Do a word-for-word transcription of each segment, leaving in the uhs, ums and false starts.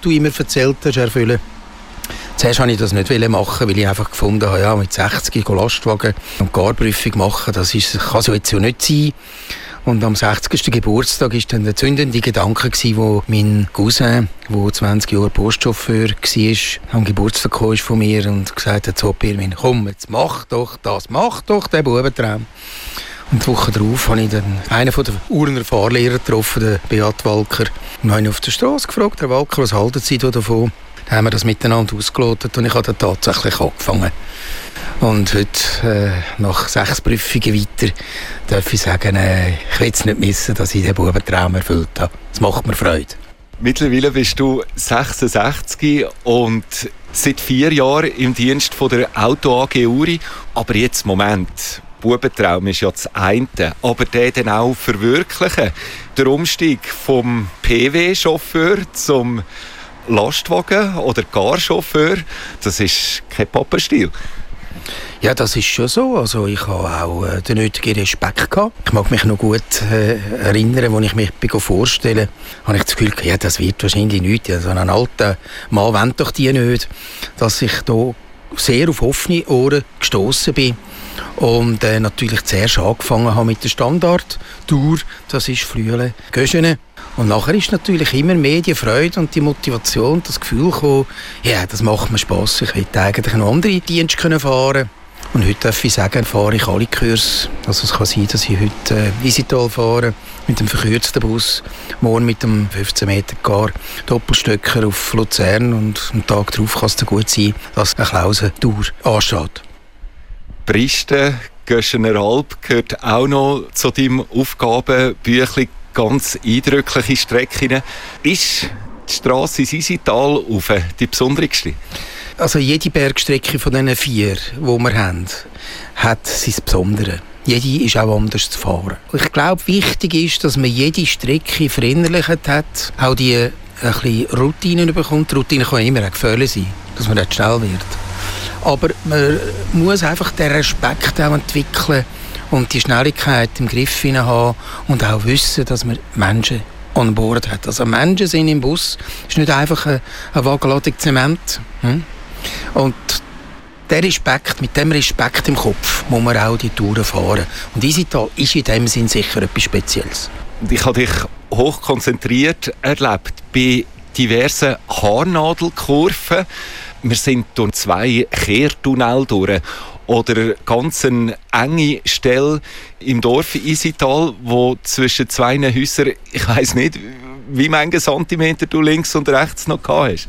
du immer erzählt hast, erfüllen. Zuerst wollte ich das nicht machen, weil ich einfach gefunden habe, ja, mit sechzig Lastwagen und Garprüfung machen, das ist, kann so jetzt ja nicht sein. Und am sechzigsten Geburtstag war dann der zündende Gedanke, wo mein Cousin, der zwanzig Jahre Postchauffeur war, am Geburtstag kam von mir und gesagt hat, so Pirmin, komm, jetzt mach doch das, mach doch den Bubentraum. Und die Woche darauf habe ich dann einen der Urner Fahrlehrer getroffen, den Beat Walker. Und habe ihn auf der Straße gefragt, Herr Walker, was halten Sie davon? Dann haben wir das miteinander ausgelotet und ich habe dann tatsächlich angefangen. Und heute, äh, nach sechs Prüfungen weiter, darf ich sagen, äh, ich will es nicht missen, dass ich den Bubentraum erfüllt habe. Es macht mir Freude. Mittlerweile bist du sechsundsechzig und seit vier Jahren im Dienst von der Auto A G Uri. Aber jetzt, Moment, Bubentraum ist ja das eine, aber den dann auch verwirklichen. Der Umstieg vom P W-Chauffeur zum Lastwagen- oder Garchauffeur, das ist kein Pappenstiel. Ja, das ist schon so. Also ich habe auch äh, den nötigen Respekt gehabt. Ich mag mich noch gut äh, erinnern, als ich mich vorstelle, habe ich das Gefühl, ja, das wird wahrscheinlich nichts. Also ein alter Mann wollen doch die nicht, dass ich da sehr auf offene Ohren gestossen bin. Und äh, natürlich zuerst angefangen habe mit der Standardtour, das ist Flüelen-Göschene. Und nachher ist natürlich immer mehr die Freude und die Motivation, das Gefühl gekommen, ja, das macht mir Spass, ich hätte eigentlich noch andere Dienste fahren. Und heute darf ich sagen, fahre ich alle Kurse. Also es kann sein, dass ich heute äh, Visital fahre, mit dem verkürzten Bus, morgen mit dem fünfzehn Meter Gar Doppelstöcker auf Luzern und am Tag darauf kann es dann gut sein, dass eine Klausentour ansteht. Bristen, Göschener Alp gehört auch noch zu deinem Aufgabenbüchlein. Ganz eindrückliche Strecken. Ist die Strasse ins Isital auf die besonderste? Also jede Bergstrecke von diesen vier, die wir haben, hat sein Besonderes. Jede ist auch anders zu fahren. Ich glaube, wichtig ist, dass man jede Strecke verinnerlicht hat, auch die ein bisschen Routinen bekommt. Die Routine kann immer ein Gefühl sein, dass man nicht schnell wird. Aber man muss einfach den Respekt auch entwickeln und die Schnelligkeit im Griff haben und auch wissen, dass man Menschen an Bord hat. Also Menschen sind im Bus, ist nicht einfach eine, eine Wagenladung Zement. Hm? Und der Respekt, mit dem Respekt im Kopf muss man auch die Touren fahren. Und Isital ist in dem Sinn sicher etwas Spezielles. Ich habe dich hoch konzentriert erlebt bei diversen Haarnadelkurven. Wir sind durch zwei Kehrtunnel durch. Oder ganz eine enge Stelle im Dorf Isital, wo zwischen zwei Häusern, ich weiss nicht, wie viele Zentimeter du links und rechts noch gehabt hast.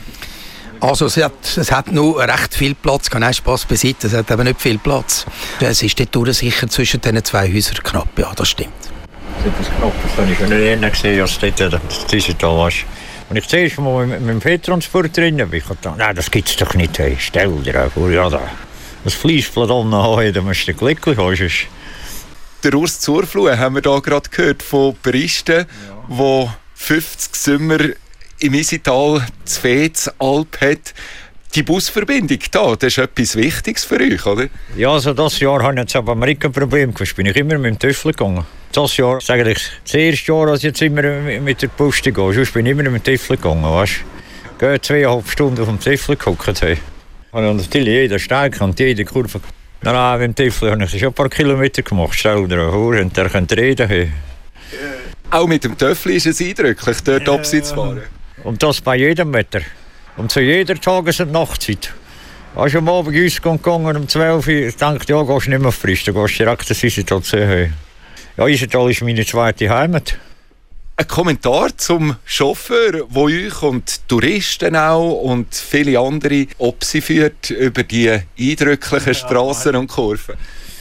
Also es hat, es hat noch recht viel Platz, kein Spass beiseite, es hat aber nicht viel Platz. Es ist dort sicher zwischen diesen zwei Häusern knapp, ja, das stimmt. Das ist knapp, das habe ich schon nicht gesehen, als dort das Isital war. Und ich zuerst mal mit, mit dem Fetttransporter drin bin, ich dachte, nein, das gibt es doch nicht, hey. Stell dir vor, ja da. Das Fleischblatt anhaben, dann musst du glücklich sein. Der Urs Zurfluh haben wir hier gerade gehört von Bristen, ja, wo fünfzig Sommer im Isital zu Fez Alp hat. Die Busverbindung da, das ist etwas Wichtiges für euch, oder? Ja, also das Jahr hatte ich jetzt aber kein Problem. Ich bin immer mit dem Töffel gegangen. Das Jahr, sage ich, das erste Jahr, als ich jetzt immer mit der Post gehe, sonst bin ich immer mit dem Töffel gegangen, weißt du. Ich gehe zweieinhalb Stunden auf dem Töffel geguckt. Hey. Und natürlich jeder Steig und jede Kurve. Nein, mit dem Töffel habe ich schon ein paar Kilometer gemacht. Stell dir vor, und der könnte reden. Hey. Auch mit dem Töffel ist es eindrücklich, dort ja, abseits zu fahren. Und das bei jedem Wetter. Und zu jeder Tages- und Nachtzeit. Als ich am Abend gegangen um zwölf Uhr, ich dachte, ja, gehst du nicht mehr frisch, du gehst direkt ins Isital sehen. Ja, Isital ist meine zweite Heimat. Ein Kommentar zum Chauffeur, der euch und Touristen auch und viele andere Opsi führt über die eindrücklichen Strassen und Kurven.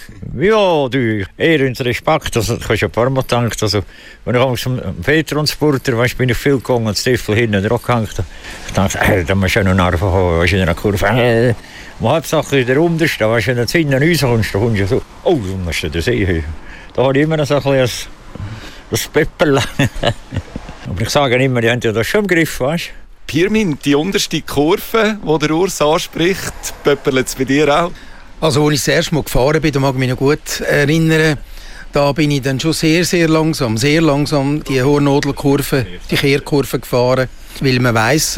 Ja, du, eher und Respekt. Also, ich habe schon ein paar Mal gedacht, also, wenn ich am Fetttransporter, weißt, bin ich viel gegangen und das Stiefel hinten drauf gehängt. Ich dachte, äh, da musst du ja noch Nerven haben, weißt, in einer Kurve. Äh, die Hauptsache ist der Unterste, weißt, wenn du jetzt hinten rauskommst, dann kommst du so, oh, du musst den sehen. Da habe ich immer so ein bisschen das Pepperl. Aber ich sage immer, die haben ja das schon im Griff, weißt du. Pirmin, die unterste Kurve, die der Urs anspricht, pöppelt es bei dir auch? Also, als ich das erste Mal gefahren bin, da mag ich mich noch gut erinnern, da bin ich dann schon sehr, sehr langsam, sehr langsam die Haarnadelkurve, die Kehrkurve gefahren, weil man weiss,